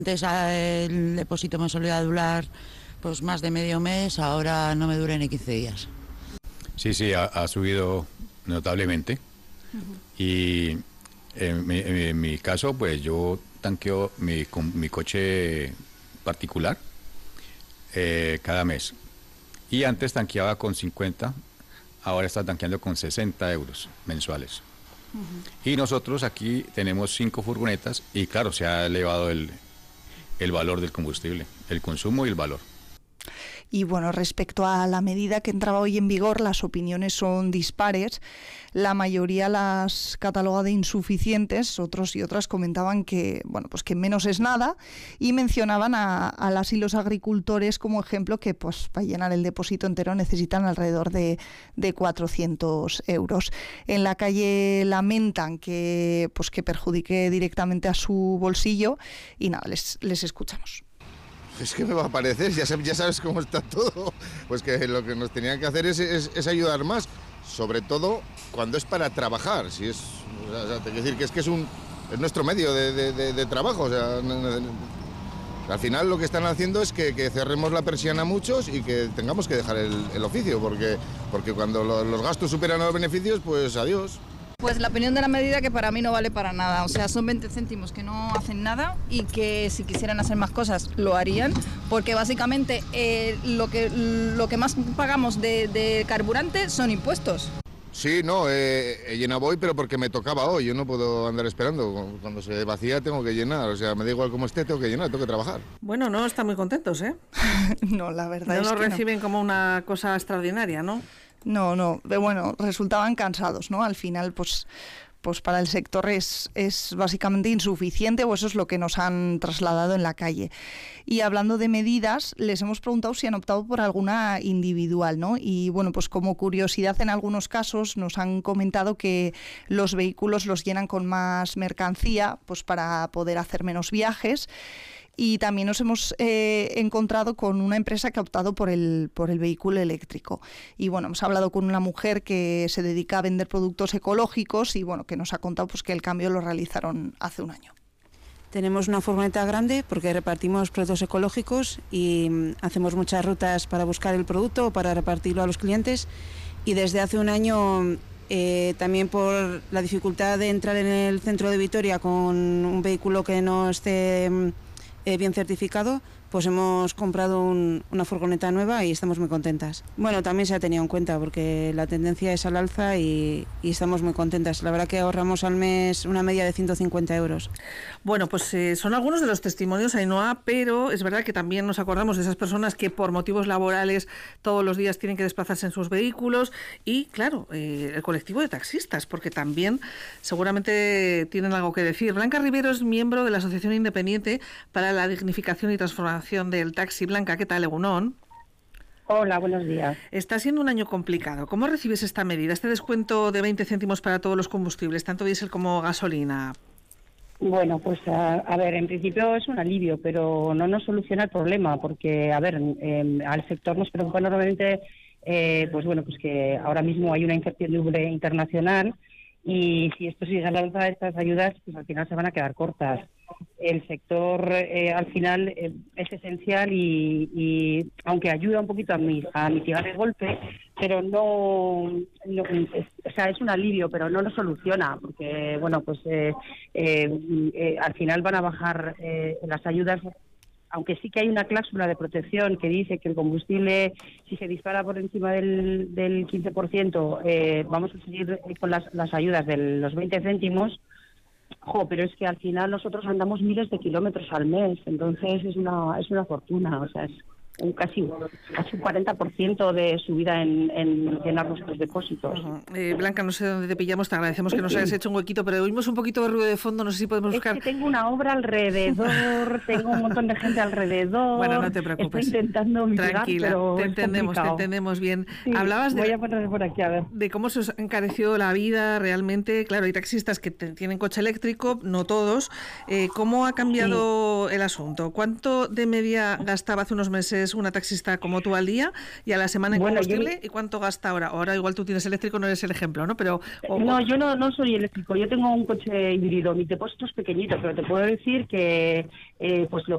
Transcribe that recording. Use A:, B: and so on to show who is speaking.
A: Antes el depósito me solía durar pues más de medio mes, ahora no me dura ni 15 días.
B: Sí, ha subido notablemente. Y en mi caso, pues yo tanqueo mi coche particular cada mes. Y antes tanqueaba con 50, ahora está tanqueando con 60 euros mensuales. Y nosotros aquí tenemos 5 furgonetas y claro, se ha elevado el valor del combustible, el consumo y el valor.
C: Y bueno, respecto a la medida que entraba hoy en vigor, las opiniones son dispares. La mayoría las cataloga de insuficientes, otros y otras comentaban que, bueno, pues que menos es nada, y mencionaban a las y los agricultores como ejemplo que pues para llenar el depósito entero necesitan alrededor de 400 euros. En la calle lamentan que perjudique directamente a su bolsillo y nada, les escuchamos.
D: Es que me va a parecer, ya sabes cómo está todo, pues que lo que nos tenían que hacer es ayudar más, sobre todo cuando es para trabajar, si es, o sea, te quiero decir que es nuestro medio de trabajo, o sea, al final lo que están haciendo es que cerremos la persiana a muchos y que tengamos que dejar el oficio, porque cuando los gastos superan a los beneficios, pues adiós.
E: Pues la opinión de la medida que para mí no vale para nada, o sea, son 20 céntimos que no hacen nada y que si quisieran hacer más cosas lo harían, porque básicamente lo que más pagamos de carburante son impuestos.
D: Sí, no, he llenado hoy, pero porque me tocaba hoy, yo no puedo andar esperando, cuando se vacía tengo que llenar, o sea, me da igual cómo esté, tengo que llenar, tengo que trabajar.
F: Bueno, no están muy contentos, ¿eh?
C: No, la verdad
F: no
C: es
F: lo
C: que
F: reciben como una cosa extraordinaria, ¿no?
C: No, bueno, resultaban cansados, ¿no? Al final, pues para el sector es básicamente insuficiente, o eso es lo que nos han trasladado en la calle. Y hablando de medidas, les hemos preguntado si han optado por alguna individual, ¿no? Y bueno, pues como curiosidad, en algunos casos nos han comentado que los vehículos los llenan con más mercancía, pues para poder hacer menos viajes. Y también nos hemos encontrado con una empresa que ha optado por el vehículo eléctrico. Y bueno, hemos hablado con una mujer que se dedica a vender productos ecológicos y bueno, que nos ha contado pues que el cambio lo realizaron hace un año.
G: Tenemos una furgoneta grande porque repartimos productos ecológicos y hacemos muchas rutas para buscar el producto o para repartirlo a los clientes. Y desde hace un año, también por la dificultad de entrar en el centro de Vitoria con un vehículo que no esté bien certificado, pues hemos comprado una furgoneta nueva y estamos muy contentas. Bueno, también se ha tenido en cuenta porque la tendencia es al alza y estamos muy contentas. La verdad que ahorramos al mes una media de 150 euros.
F: Bueno, pues son algunos de los testimonios, Ainhoa, pero es verdad que también nos acordamos de esas personas que por motivos laborales todos los días tienen que desplazarse en sus vehículos y, claro, el colectivo de taxistas, porque también seguramente tienen algo que decir. Blanca Rivero es miembro de la Asociación Independiente para la Dignificación y Transformación del Taxi. Blanca, ¿qué tal, egunon?
H: Hola, buenos días.
F: Está siendo un año complicado. ¿Cómo recibes esta medida, este descuento de 20 céntimos para todos los combustibles, tanto diésel como gasolina?
H: Bueno, pues a ver, en principio es un alivio, pero no nos soluciona el problema, porque, a ver, al sector nos preocupa enormemente, pues que ahora mismo hay una incertidumbre internacional y si esto sigue al alza, estas ayudas, pues al final se van a quedar cortas. El sector al final es esencial y aunque ayuda un poquito a mitigar el golpe, pero es un alivio, pero no lo soluciona, porque al final van a bajar las ayudas, aunque sí que hay una cláusula de protección que dice que el combustible, si se dispara por encima del 15%, vamos a seguir con las ayudas de los 20 céntimos. Pero es que al final nosotros andamos miles de kilómetros al mes, entonces es una fortuna, o sea, es casi un 40% de subida en llenar nuestros depósitos.
F: Blanca, no sé dónde te pillamos, te agradecemos que nos hayas hecho un huequito, pero oímos un poquito de ruido de fondo, no sé si podemos buscar...
H: Es que tengo una obra alrededor, tengo un montón de gente alrededor...
F: Bueno, no te preocupes.
H: Estoy intentando mitigar,
F: tranquila,
H: pero
F: te entendemos bien.
H: Sí,
F: hablabas
H: voy a poner por aquí, a ver.
F: de cómo se os ha encarecido la vida realmente. Claro, hay taxistas que tienen coche eléctrico, no todos. ¿Cómo ha cambiado el asunto? ¿Cuánto de media gastaba hace unos meses una taxista como tú al día y a la semana en combustible? ¿Y cuánto gasta ahora? Ahora igual tú tienes eléctrico, no eres el ejemplo, ¿no? Pero
H: no, yo no soy eléctrico, yo tengo un coche híbrido, mi depósito es pequeñito, pero te puedo decir que pues lo